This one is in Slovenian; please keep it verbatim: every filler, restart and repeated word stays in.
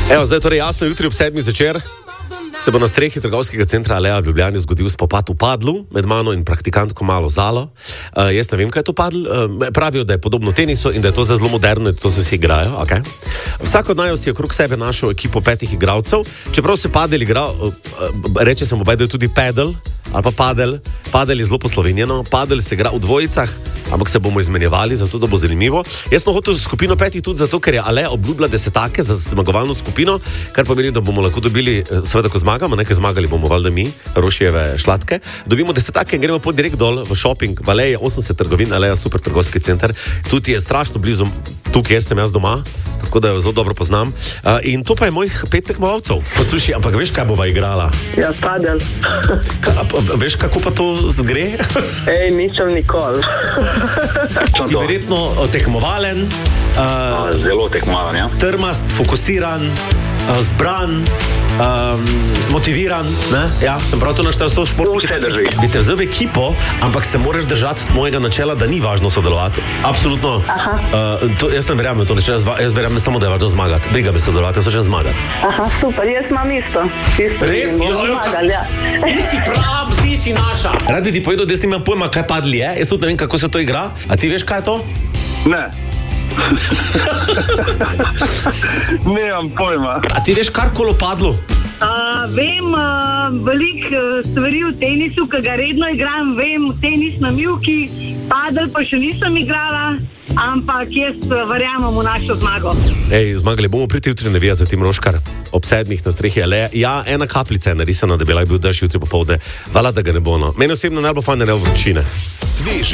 Evo, zdaj torej jasno, jutri ob sedmih zvečer se bo na strehi trgovskega centra Aleja v Ljubljani zgodil spopad v padlu med mano in praktikantko Malo Zalo. Uh, jaz ne vem, kaj je to padl. Uh, pravijo, da je podobno tenisu in da je to zdaj zelo moderno, da to se vsi igrajo. Okay? Vsak od naju si je okrog sebe našel ekipo petih igralcev. Čeprav se padel igra, uh, uh, reče se mu, da je tudi pedel ali pa padel. Padel je zelo poslovenjeno. Padel se igra v dvojicah, ampak se bomo izmenjevali, zato da bo zanimivo. Jaz sem hotel skupino petih tudi zato, ker je Aleja obljubila desetake za zmagovalno skupino, kar pomeni, da bomo lahko dobili, seveda, ko zmagamo, nekaj zmagali bomo valjda mi, Rošijeve šlatke. Dobimo desetake in gremo pot direkt dol v shopping, v Aleji, osemdeset trgovin, Aleja, super trgovski center. Tudi je strašno blizu tukaj, kjer sem jaz doma, tako da jo zelo dobro poznam. Uh, in to pa je mojih pet tekmovalcev. Poslušaj, ampak veš, kaj bova igrala? Ja, padel. Ka, veš, kako pa to gre? Ej, nisem nikoli. Si verjetno tekmovalen, uh, zelo tekmovalen, ja. Trmast, fokusiran, uh, zbran, um, motiviran, ne? Ja, sem prav to naštel s to športno. Vse drži. Bi te vzel v ekipo, ampak se moraš držati mojega načela, da ni važno sodelovati. Absolutno. Uh, to, jaz ne verjamem to načela, jaz verjamem samo, da je važno zmagati. Briga me sodelovati, jaz hočem zmagati. Aha, super, jaz imam isto. isto Res? Zmagali, ja. Ti si prav, ti si naša. Rad bi ti povedal, da jaz nimam pojma, kaj padli je. Jaz tudi ne vem, kako se to igra. A ti veš, kaj je to? Ne. Nemam pojma. A ti veš karkoli o padlu? Uh, vem uh, veliko uh, stvari v tenisu, ki ga redno igram, vem tenis na mivki, padel pa še nisem igrala, ampak jaz uh, verjamem v našo zmago. Ej, zmagali bomo, priti jutri navijati za Tim Roškar ob sedmih na strehi Aleja. Ja, ena kapljica je narisana, da bi lahko bil dež jutri popovdne. Hvala, da ga ne bo. No. Meni osebno najbolj fajn, da ne bo vročine. Sveži